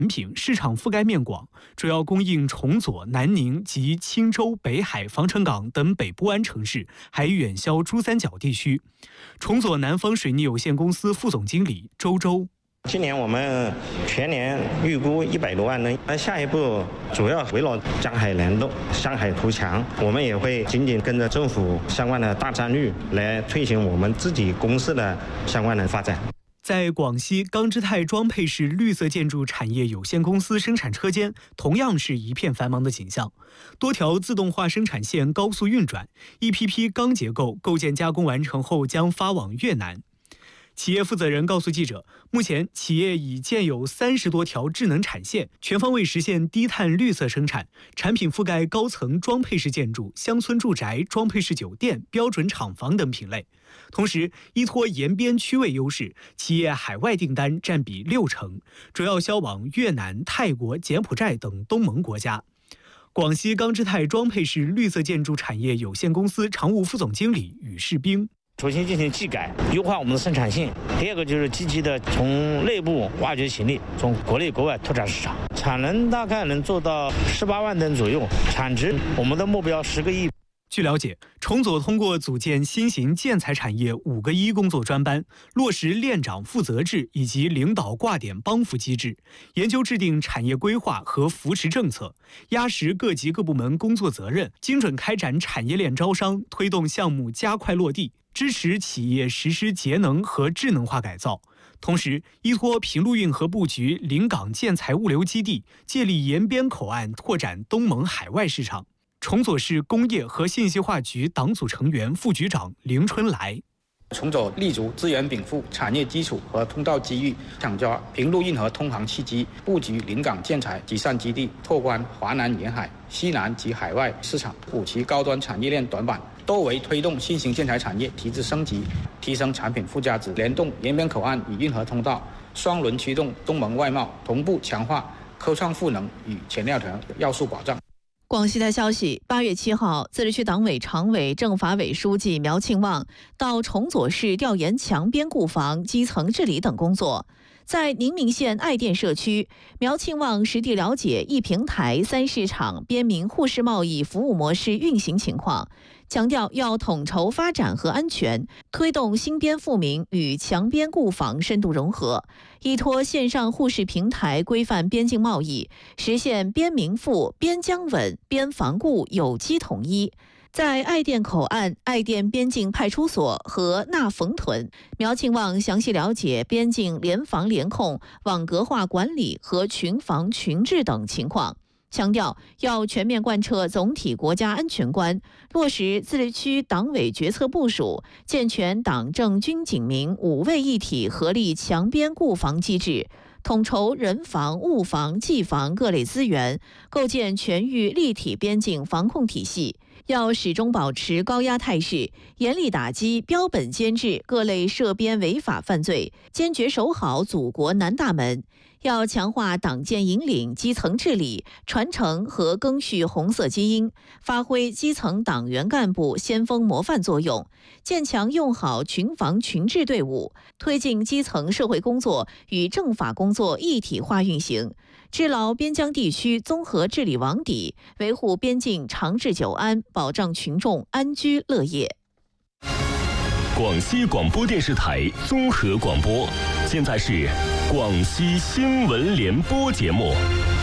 品市场覆盖面广，主要供应崇左、南宁及青州、北海、防城港等北部湾城市，还远销珠三角地区。崇左南方水泥有限公司副总经理周周。 今年我们全年预估100多万吨，而下一步主要围绕江海联动、向海图强，我们也会紧紧跟着政府相关的大战略来推行我们自己公司的相关的发展。 在广西钢之泰装配式绿色建筑产业有限公司生产车间，同样是一片繁忙的景象，多条自动化生产线高速运转，一批批钢结构构件加工完成后将发往越南。企业负责人告诉记者，目前企业已建有30多条智能产线，全方位实现低碳绿色生产，产品覆盖高层装配式建筑、乡村住宅、装配式酒店、标准厂房等品类。同时，依托沿边区位优势，企业海外订单占比60%，主要销往越南、泰国、柬埔寨等东盟国家。广西钢之泰装配式绿色建筑产业有限公司常务副总经理宇世兵。 首先进行技改，优化我们的生产线。第二个就是积极的从内部挖掘潜力，从国内国外拓展市场。产能大概能做到18万吨左右，产值我们的目标10个亿。 据了解，崇左通过组建新型建材产业5个1工作专班，落实链长负责制以及领导挂点帮扶机制，研究制定产业规划和扶持政策，压实各级各部门工作责任，精准开展产业链招商，推动项目加快落地，支持企业实施节能和智能化改造。同时，依托平陆运河布局临港建材物流基地，借力沿边口岸拓展东盟海外市场。崇左市工业和信息化局党组成员、副局长凌春来。 崇左立足资源禀赋、产业基础和通道机遇，抢抓平陆运河通航契机，布局临港建材集散基地，拓宽华南沿海、西南及海外市场，补齐高端产业链短板，多为推动新型建材产业提质升级，提升产品附加值，联动沿边口岸与运河通道，双轮驱动东盟外贸，同步强化科创赋能与前料条要素保障。 广西台消息，8月7号，自治区党委常委、政法委书记苗庆旺到崇左市调研强边固防、基层治理等工作。在宁明县爱店社区，苗庆旺实地了解一平台3市场边民互市贸易服务模式运行情况，强调要统筹发展和安全，推动新边富民与强边固防深度融合，依托线上互市平台规范边境贸易，实现边民富、边疆稳、边防固有机统一。在爱店口岸、爱店边境派出所和纳冯屯，苗庆旺详细了解边境联防联控、网格化管理和群防群治等情况，强调要全面贯彻总体国家安全观，落实自治区党委决策部署，健全党政军警民5位一体合力强边固防机制，统筹人防、物防、技防各类资源，构建全域立体边境防控体系。要始终保持高压态势，严厉打击标本兼治各类涉边违法犯罪，坚决守好祖国南大门。要强化党建引领、基层治理，传承和更续红色基因，发挥基层党员干部先锋模范作用，建强用好群防群治队伍，推进基层社会工作与政法工作一体化运行，治牢边疆地区综合治理网底，维护边境长治久安，保障群众安居乐业。 广西广播电视台综合广播，现在是广西新闻联播节目。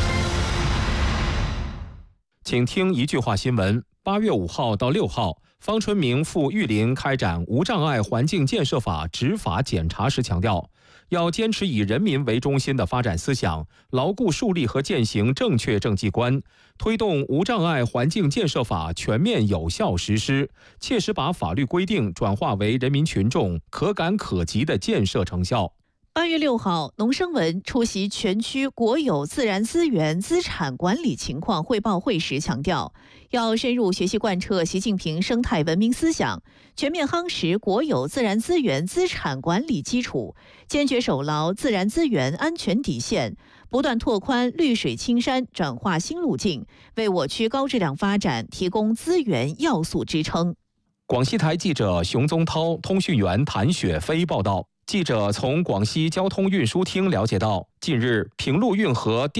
请听一句话新闻：8月5号到6号，方春明赴玉林开展无障碍环境建设法执法检查时强调，要坚持以人民为中心的发展思想，牢固树立和践行正确政绩观，推动无障碍环境建设法全面有效实施，切实把法律规定转化为人民群众可感可及的建设成效。 8月6号，农生文出席全区国有自然资源资产管理情况汇报会时强调，要深入学习贯彻习近平生态文明思想，全面夯实国有自然资源资产管理基础，坚决守牢自然资源安全底线，不断拓宽绿水青山转化新路径，为我区高质量发展提供资源要素支撑。 广西台记者熊宗涛、通讯员谭雪飞报道。 记者从广西交通运输厅了解到，近日平陆运河